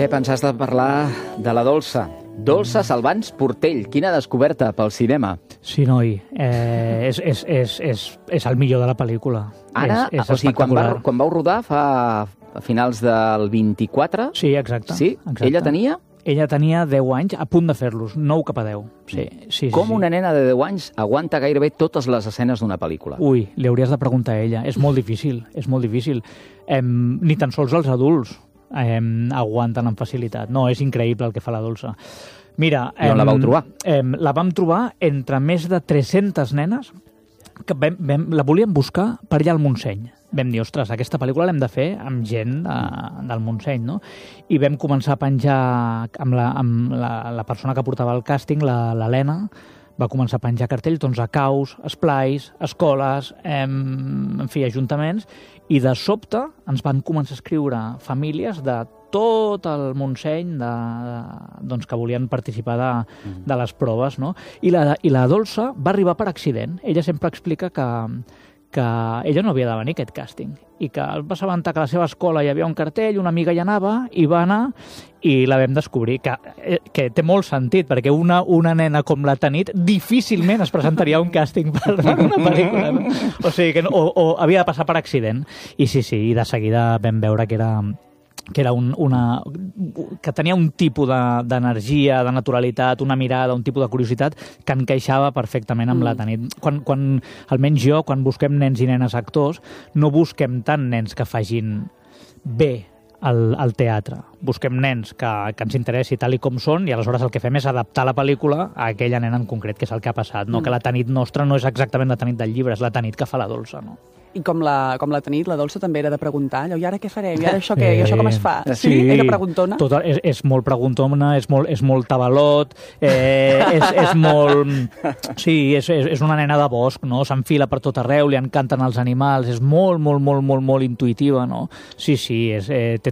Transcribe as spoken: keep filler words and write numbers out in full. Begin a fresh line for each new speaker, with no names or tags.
Pep, ens has de parlar de la Dolça. Dolça Salvans Portell, quina descoberta pel cinema.
Sí, noi, eh, és, és, és, és, és el millor de la pel·lícula.
Ara,
és, és
o sigui, quan, va,
espectacular.
quan vau rodar fa a finals del vint-i-quatre...
Sí, exacte.
Sí?
exacte.
Ella tenia?
Ella tenia deu anys, a punt de fer-los, nou cap a deu. Sí, sí, sí,
Com
sí.
una nena de deu anys aguanta gairebé totes les escenes d'una pel·lícula?
Ui, li hauries de preguntar a ella. És molt difícil, és molt difícil. Em, ni tan sols els adults em, aguanten amb facilitat. No, és increïble el que fa la Dolça. Mira...
I on la vau trobar?
Em, la vam trobar entre més de tres-centes nenes que vam, vam, la volíem buscar per allà al Montseny. Vam dir, ostres, aquesta pel·lícula l'hem de fer amb gent de, del Montseny, no? I vam començar a penjar amb la, amb la, la persona que portava el càsting, l'Helena, va començar a penjar cartells doncs, a caus, esplais, escoles, em, en fi, ajuntaments, i de sobte ens van començar a escriure famílies de tot el Montseny de, de, doncs, que volien participar de, de les proves, no? I la, i la Dolça va arribar per accident. Ella sempre explica que, que ella no havia de venir a aquest càsting i que va assabentar que a la seva escola hi havia un cartell, una amiga hi anava, i va anar i la vam descobrir, que, que té molt sentit, perquè una, una nena com la Tanit difícilment es presentaria a un càsting per una pel·lícula. No? O sigui, que no, o, o havia de passar per accident. I sí, sí, i de seguida vam veure que era... que era un, una, que tenia un tipus d'energia, de, de naturalitat, una mirada, un tipus de curiositat que encaixava perfectament amb mm. la Tanit. Quan, quan, almenys jo, quan busquem nens i nenes actors, no busquem tant nens que facin bé al, al teatre. Busquem nens que, que ens interessi tal i com són, i aleshores el que fem és adaptar la pel·lícula a aquella nena en concret, que és el que ha passat. No? Mm. Que la Tanit nostra no és exactament la Tanit del llibre, és la Tanit que fa la Dolça, no?
I com la, com la Tanit, la Dolça també era de preguntar, allò, i ara què farem? I ara això què? I això com es fa?
Sí,
sí era preguntona?
Tot, és, és molt preguntona, és molt, és molt tabalot, eh, és, és molt... Sí, és, és, és una nena de bosc, no? S'enfila per tot arreu, li encanten els animals, és molt, molt, molt, molt, molt intuïtiva, no? Sí, sí, és, eh, té